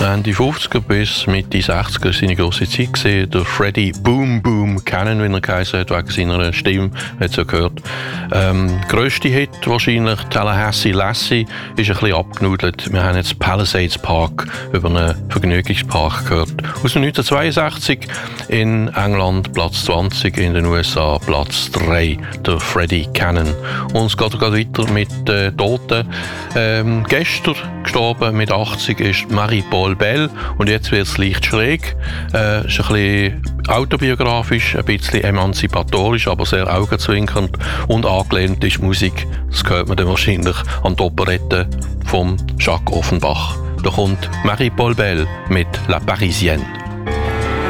Ende 50er bis Mitte 60er seine grosse Zeit gesehen. Der Freddie Boom Boom kennen, wie er geheißen hat, wegen seiner Stimme, hat es ja gehört. Grösste Hit wahrscheinlich Tallahassee Lassie, ist ein bisschen abgenudelt. Wir haben jetzt Palisades Park über einen Vergnügungspark gehört. Aus 1962 in England Platz 20, in den USA Platz 3, der Freddie Cannon. Und es geht gerade weiter mit Toten. Gestern gestorben mit 80 ist Marie-Paul Bell und jetzt wird es leicht schräg. Ist ein bisschen autobiografisch, ein bisschen emanzipatorisch, aber sehr augenzwinkernd und angelehnt ist Musik. Das hört man dann wahrscheinlich an die Operette von Jacques Offenbach. Da kommt Marie-Paul Bell mit La Parisienne.